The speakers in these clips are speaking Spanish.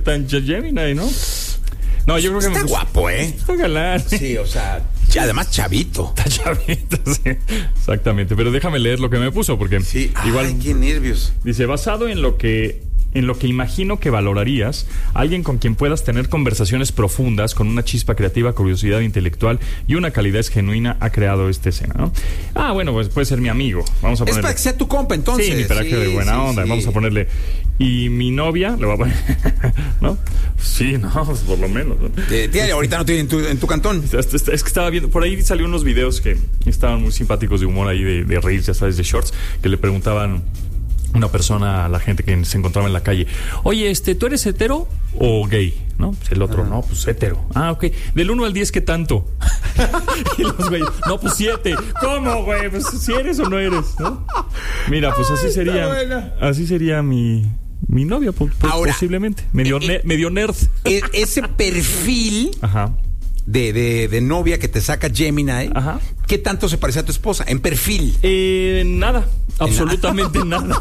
tan Gemini, ¿no? No, yo creo que está guapo, Está galán. Sí, o sea, además chavito. Está chavito, sí. Exactamente. Pero déjame leer lo que me puso, porque sí. igual. Ay, qué nervios. Dice, basado en lo que imagino que valorarías, alguien con quien puedas tener conversaciones profundas, con una chispa creativa, curiosidad intelectual y una calidez genuina, ha creado esta escena, ¿no? Ah, bueno, pues puede ser mi amigo. Vamos a ponerle. Es para que sea tu compa, entonces. Sí, para que de buena onda. Sí. Vamos a ponerle. Y mi novia, le voy a poner. ¿No? Sí, no, pues por lo menos, ¿no? Ahorita no tiene en tu cantón. Es que estaba viendo, por ahí salió unos videos que estaban muy simpáticos de humor ahí, de reír, ya sabes, de shorts, que le preguntaban una persona a la gente que se encontraba en la calle: oye, ¿tú eres hetero o gay? ¿No? Pues el otro, no, pues hetero. Ah, ok. Del 1 al 10, ¿qué tanto? Y los güeyes, no, pues 7. ¿Cómo, güey? Pues si eres o no eres, ¿no? Mira, pues así sería mi novia, ahora, posiblemente. Medio nerd. Ese perfil. Ajá. De novia que te saca Gemini. Ajá. ¿Qué tanto se parece a tu esposa? En perfil. Nada. Absolutamente nada.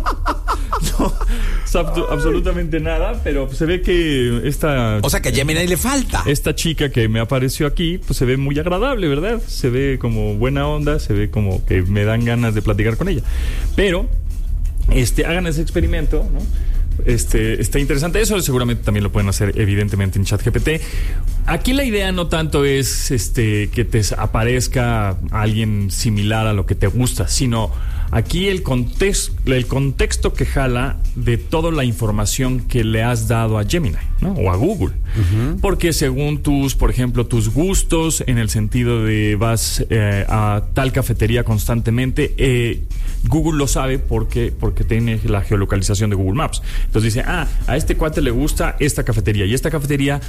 No, absolutamente nada, pero se ve que o sea, que a Gemini le falta. Esta chica que me apareció aquí, pues se ve muy agradable, ¿verdad? Se ve como buena onda, se ve como que me dan ganas de platicar con ella. Pero, hagan ese experimento, ¿no? Está interesante. Eso seguramente también lo pueden hacer, evidentemente, en ChatGPT. Aquí la idea no tanto es que te aparezca alguien similar a lo que te gusta, sino aquí el contexto que jala de toda la información que le has dado a Gemini, ¿no? O a Google. Uh-huh. Porque según por ejemplo, tus gustos, en el sentido de vas a tal cafetería constantemente, Google lo sabe porque tiene la geolocalización de Google Maps. Entonces dice, a este cuate le gusta esta cafetería, y esta cafetería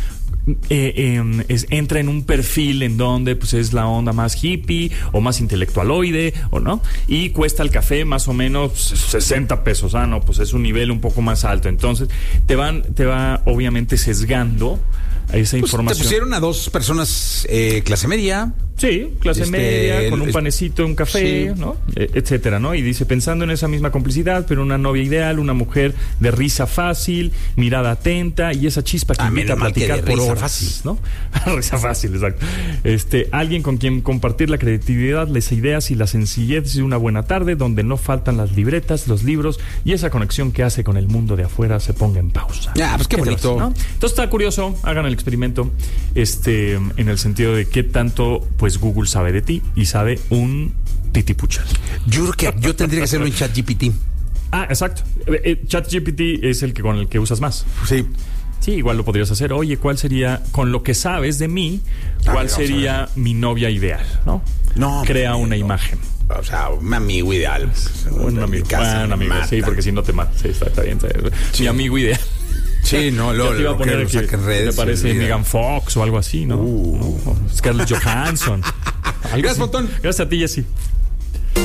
entra en un perfil en donde pues es la onda más hippie o más intelectualoide, o no, y cuesta el café más o menos 60 pesos. Ah, no, pues es un nivel un poco más alto. Entonces te va obviamente sesgando esa información. Te pusieron a dos personas clase media. Sí, clase media, con un panecito, un café, sí, ¿no? Etcétera, ¿no? Y dice, pensando en esa misma complicidad, pero una novia ideal, una mujer de risa fácil, mirada atenta y esa chispa que invita a platicar por horas, fácil, ¿no? Risa fácil, exacto. Alguien con quien compartir la creatividad, las ideas y la sencillez de una buena tarde, donde no faltan las libretas, los libros y esa conexión que hace con el mundo de afuera se ponga en pausa. Pues qué bonito, ¿no? Entonces está curioso, hagan el experimento, en el sentido de qué tanto, pues, Google sabe de ti y sabe un titipuchas. Yo creo que yo tendría que hacerlo en ChatGPT. Ah, exacto. ChatGPT es con el que usas más. Sí. Sí, igual lo podrías hacer. Oye, ¿cuál sería, con lo que sabes de mí, cuál sería mi novia ideal? ¿No? Crea una imagen. O sea, un amigo ideal. Un amigo. Un amigo, sí, porque si no te mata. Sí, está bien. Sí. Mi amigo ideal. Sí, no, yo te iba a poner que me parece Megan Fox o algo así, ¿no? Scarlett Johansson. Gracias, Montón. Gracias a ti, Jessy.